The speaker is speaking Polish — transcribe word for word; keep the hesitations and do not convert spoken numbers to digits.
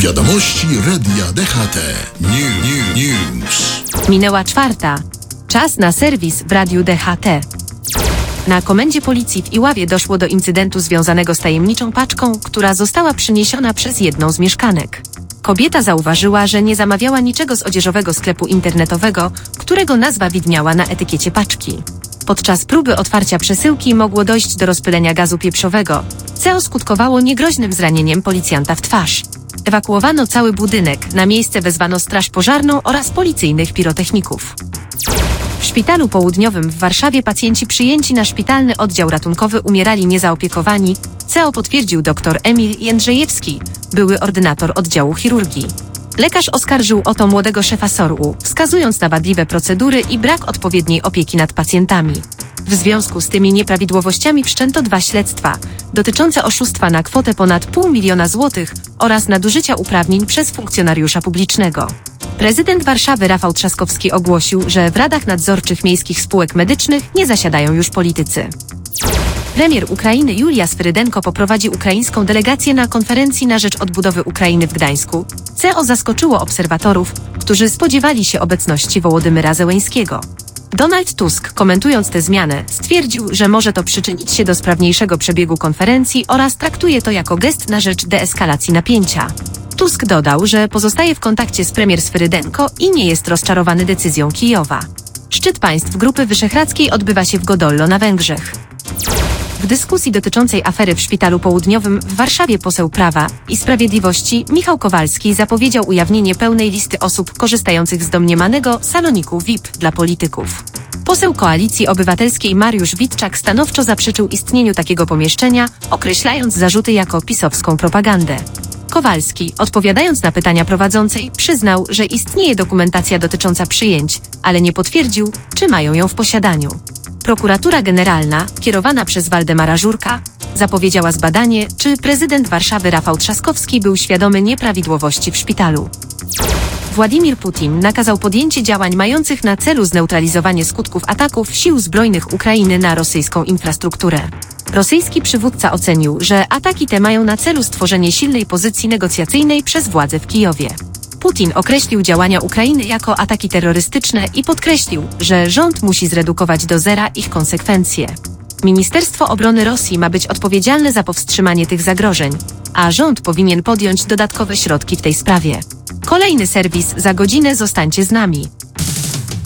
Wiadomości Radia D H T. New, new, news. Minęła czwarta. Czas na serwis w Radiu D H T. Na komendzie policji w Iławie doszło do incydentu związanego z tajemniczą paczką, która została przyniesiona przez jedną z mieszkanek. Kobieta zauważyła, że nie zamawiała niczego z odzieżowego sklepu internetowego, którego nazwa widniała na etykiecie paczki. Podczas próby otwarcia przesyłki mogło dojść do rozpylenia gazu pieprzowego, co skutkowało niegroźnym zranieniem policjanta w twarz. Ewakuowano cały budynek, na miejsce wezwano straż pożarną oraz policyjnych pirotechników. W szpitalu południowym w Warszawie pacjenci przyjęci na szpitalny oddział ratunkowy umierali niezaopiekowani, co potwierdził dr Emil Jędrzejewski, były ordynator oddziału chirurgii. Lekarz oskarżył o to młodego szefa S O R u, wskazując na wadliwe procedury i brak odpowiedniej opieki nad pacjentami. W związku z tymi nieprawidłowościami wszczęto dwa śledztwa, dotyczące oszustwa na kwotę ponad pół miliona złotych oraz nadużycia uprawnień przez funkcjonariusza publicznego. Prezydent Warszawy Rafał Trzaskowski ogłosił, że w radach nadzorczych miejskich spółek medycznych nie zasiadają już politycy. Premier Ukrainy Julia Swyrydenko poprowadzi ukraińską delegację na konferencji na rzecz odbudowy Ukrainy w Gdańsku, co zaskoczyło obserwatorów, którzy spodziewali się obecności Wołodymyra Zełeńskiego. Donald Tusk, komentując tę zmianę, stwierdził, że może to przyczynić się do sprawniejszego przebiegu konferencji oraz traktuje to jako gest na rzecz deeskalacji napięcia. Tusk dodał, że pozostaje w kontakcie z premier Swyrydenko i nie jest rozczarowany decyzją Kijowa. Szczyt państw Grupy Wyszehradzkiej odbywa się w Godollo na Węgrzech. W dyskusji dotyczącej afery w Szpitalu Południowym w Warszawie poseł Prawa i Sprawiedliwości Michał Kowalski zapowiedział ujawnienie pełnej listy osób korzystających z domniemanego saloniku V I P dla polityków. Poseł Koalicji Obywatelskiej Mariusz Witczak stanowczo zaprzeczył istnieniu takiego pomieszczenia, określając zarzuty jako pisowską propagandę. Kowalski, odpowiadając na pytania prowadzącej, przyznał, że istnieje dokumentacja dotycząca przyjęć, ale nie potwierdził, czy mają ją w posiadaniu. Prokuratura Generalna, kierowana przez Waldemara Żurka, zapowiedziała zbadanie, czy prezydent Warszawy Rafał Trzaskowski był świadomy nieprawidłowości w szpitalu. Władimir Putin nakazał podjęcie działań mających na celu zneutralizowanie skutków ataków sił zbrojnych Ukrainy na rosyjską infrastrukturę. Rosyjski przywódca ocenił, że ataki te mają na celu stworzenie silnej pozycji negocjacyjnej przez władze w Kijowie. Putin określił działania Ukrainy jako ataki terrorystyczne i podkreślił, że rząd musi zredukować do zera ich konsekwencje. Ministerstwo Obrony Rosji ma być odpowiedzialne za powstrzymanie tych zagrożeń, a rząd powinien podjąć dodatkowe środki w tej sprawie. Kolejny serwis za godzinę, zostańcie z nami.